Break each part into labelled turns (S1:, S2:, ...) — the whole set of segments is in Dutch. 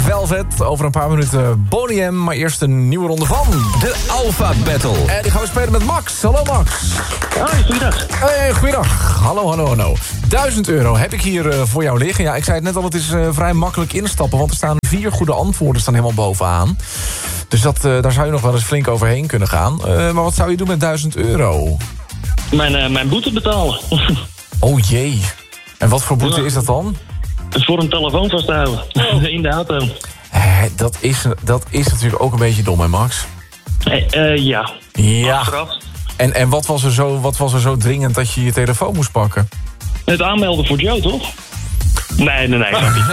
S1: Velvet. Over een paar minuten Boney M. Maar eerst een nieuwe ronde van
S2: de Alpha Battle.
S1: En die gaan we spelen met Max. Hallo Max.
S3: Hoi, goeiedag.
S1: Hey, goeiedag. Hallo. €1000 heb ik hier voor jou liggen. Ja, ik zei het net al, het is vrij makkelijk instappen. Want er staan 4 goede antwoorden staan helemaal bovenaan. Dus daar zou je nog wel eens flink overheen kunnen gaan. Maar wat zou je doen met €1000?
S3: Mijn boete betalen.
S1: Oh jee. En wat voor boete is dat dan?
S3: Voor een telefoon vast te houden. In de auto.
S1: Dat is natuurlijk ook een beetje dom, hè Max?
S3: Ja.
S1: Ja.
S3: Achteraf.
S1: En wat was er zo dringend dat je je telefoon moest pakken?
S3: Het aanmelden voor Joe, toch? Nee, snap je.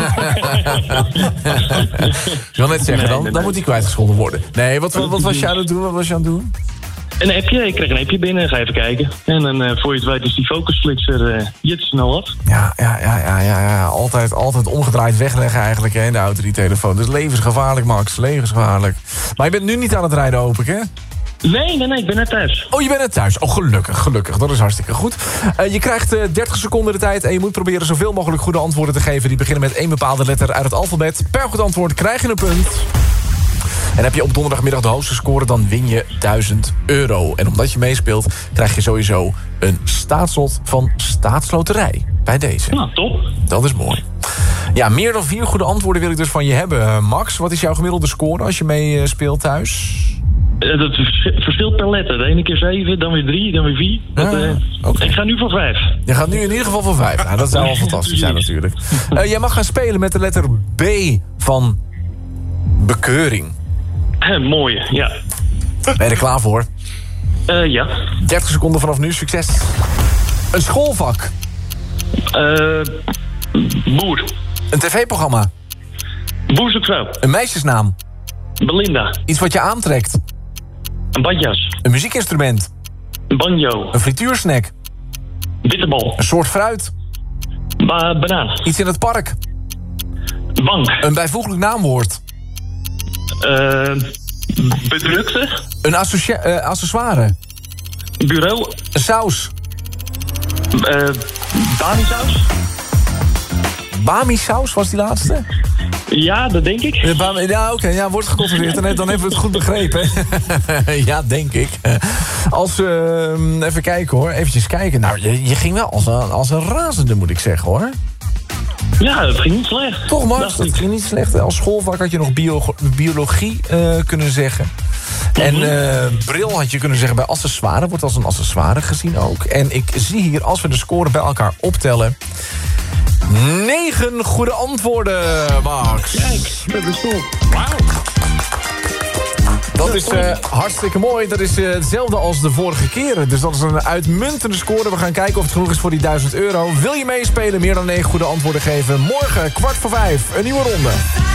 S1: Ik wil net zeggen, dan moet hij kwijtgescholden worden. Nee, wat was je aan het doen? Wat was je aan het doen?
S3: Een appje, ik kreeg een appje binnen, ga even kijken. En dan voor je het weet is die focusflitser je te snel af.
S1: Ja. Altijd omgedraaid wegleggen eigenlijk hè, in de auto, die telefoon. Dus levensgevaarlijk, Max, levensgevaarlijk. Maar je bent nu niet aan het rijden, hoop ik, hè?
S3: Nee, ik ben net thuis.
S1: Oh, je bent net thuis. Oh, gelukkig. Dat is hartstikke goed. Je krijgt 30 seconden de tijd en je moet proberen zoveel mogelijk goede antwoorden te geven. Die beginnen met 1 bepaalde letter uit het alfabet. Per goed antwoord krijg je een punt. En heb je op donderdagmiddag de hoogste score, dan win je €1000. En omdat je meespeelt, krijg je sowieso een staatslot van Staatsloterij. Bij deze.
S3: Nou, top.
S1: Dat is mooi. Ja, meer dan 4 goede antwoorden wil ik dus van je hebben. Max, wat is jouw gemiddelde score als je meespeelt thuis?
S3: Dat verschilt per letter. De ene keer 7, dan weer 3, dan weer 4.
S1: Okay.
S3: Ik ga nu voor 5.
S1: Je gaat nu in ieder geval voor 5. Nou, dat zou wel fantastisch zijn natuurlijk. Jij mag gaan spelen met de letter B van bekeuring.
S3: Mooi, ja.
S1: Ben je er klaar voor?
S3: Ja.
S1: 30 seconden vanaf nu, succes. Een schoolvak.
S3: Boer.
S1: Een tv-programma.
S3: Boerzoekvrouw.
S1: Een meisjesnaam.
S3: Belinda.
S1: Iets wat je aantrekt.
S3: Een badjas.
S1: Een muziekinstrument.
S3: Een banjo.
S1: Een frituursnack.
S3: Bitterbal.
S1: Een soort fruit.
S3: Banaan.
S1: Iets in het park.
S3: Bank.
S1: Een bijvoeglijk naamwoord.
S3: Bedrukte.
S1: Een accessoire.
S3: Bureau.
S1: Een saus.
S3: Bami-saus.
S1: Bami-saus was die laatste?
S3: Ja, dat denk ik.
S1: Ja, oké. Ja, wordt gecontroleerd. Dan hebben we het goed begrepen. Ja, denk ik. Even kijken hoor. Eventjes kijken. Nou, je ging wel als een razende, moet ik zeggen hoor.
S3: Ja, dat ging niet slecht.
S1: Toch, Max? Dat ging niet slecht. Als schoolvak had je nog biologie kunnen zeggen. En bril had je kunnen zeggen bij accessoire. Wordt als een accessoire gezien ook. En ik zie hier, als we de score bij elkaar optellen, 9 goede antwoorden, Max.
S3: Kijk, dat is top.
S1: Wauw. Dat is hartstikke mooi. Dat is hetzelfde als de vorige keren. Dus dat is een uitmuntende score. We gaan kijken of het genoeg is voor die €1000. Wil je meespelen? Meer dan 9 goede antwoorden geven. Morgen, 4:15, een nieuwe ronde.